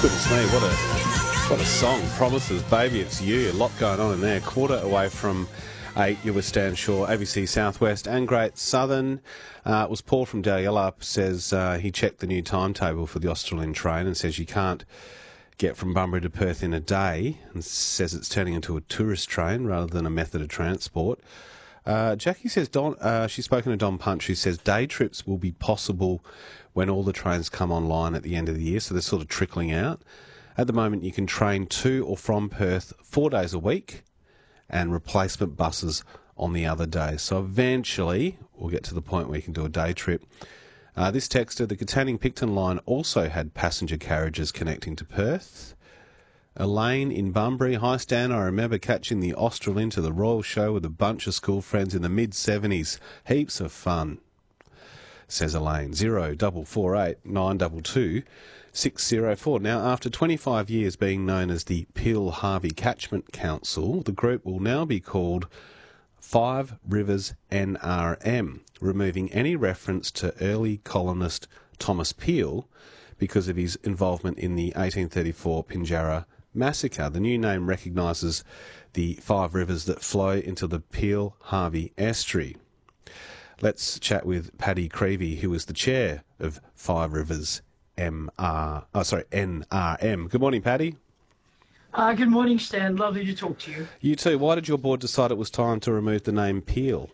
Goodness me, what a song. Promises, Baby, It's You. A lot going on in there. Quarter away from 8, you were Stan Shaw, ABC Southwest and Great Southern. It was Paul from Dalyella, says he checked the new timetable for the Australian train and says you can't get from Bunbury to Perth in a day, and says it's turning into a tourist train rather than a method of transport. Jackie says she's spoken to Don Punch, who says day trips will be possible when all the trains come online at the end of the year, so they're sort of trickling out. At the moment, you can train to or from Perth 4 days a week and replacement buses on the other days. So eventually, we'll get to the point where you can do a day trip. This texter, the Katanning-Picton line also had passenger carriages connecting to Perth. Elaine in Bunbury. Hi, Stan. I remember catching the Australind to the Royal Show with a bunch of school friends in the mid-70s. Heaps of fun, says Elaine. 0448 922 604. Now, after 25 years being known as the Peel Harvey Catchment Council, the group will now be called Five Rivers NRM, removing any reference to early colonist Thomas Peel because of his involvement in the 1834 Pinjarra massacre. The new name recognises the 5 rivers that flow into the Peel Harvey estuary. Let's chat with Paddy Creevy, who is the chair of Five Rivers NRM. Good morning, Paddy. Good morning, Stan. Lovely to talk to you. You too. Why did your board decide it was time to remove the name Peel?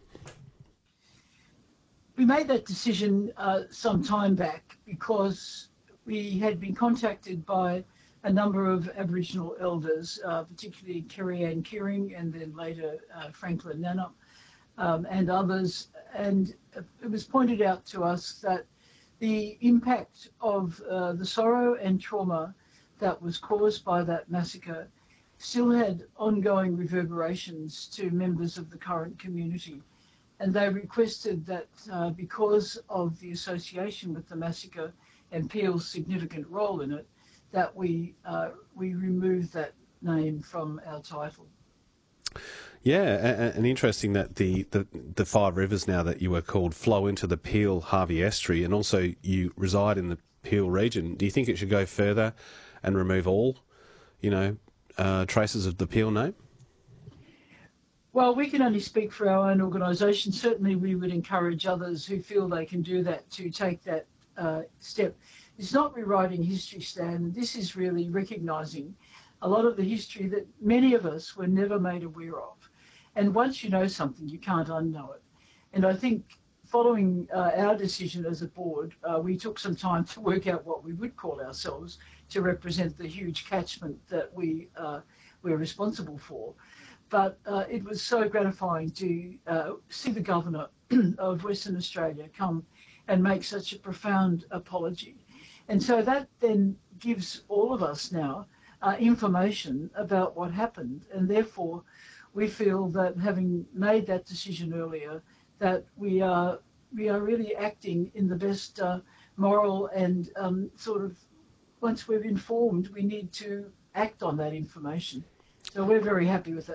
We made that decision some time back because we had been contacted by a number of Aboriginal elders, particularly Kerry Ann Kearing and then later Franklin Nannup and others. And it was pointed out to us that the impact of the sorrow and trauma that was caused by that massacre still had ongoing reverberations to members of the current community. And they requested that because of the association with the massacre and Peel's significant role in it, that we remove that name from our title. Yeah, and interesting that the 5 rivers now that you were called flow into the Peel Harvey estuary, and also you reside in the Peel region. Do you think it should go further and remove all, traces of the Peel name? Well, we can only speak for our own organisation. Certainly we would encourage others who feel they can do that to take that step. It's not rewriting history, Stan. This is really recognising a lot of the history that many of us were never made aware of. And once you know something, you can't unknow it. And I think following our decision as a board, we took some time to work out what we would call ourselves to represent the huge catchment that we're responsible for. But it was so gratifying to see the Governor of Western Australia come and make such a profound apology. And so that then gives all of us now information about what happened, and therefore we feel that having made that decision earlier, that we are really acting in the best moral and sort of, once we're informed, we need to act on that information. So we're very happy with that.